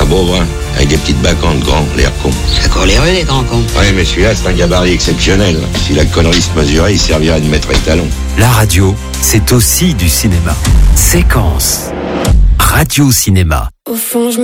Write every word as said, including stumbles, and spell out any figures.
beau brun, avec des petites bacantes grands, l'air con. Ça court les rues, les grands cons. Oui, mais celui-là, c'est un gabarit exceptionnel. Si la connerie se mesurait, il servirait de maître étalon. La radio, c'est aussi du cinéma. Séquence. Radio Cinéma. Au fond, je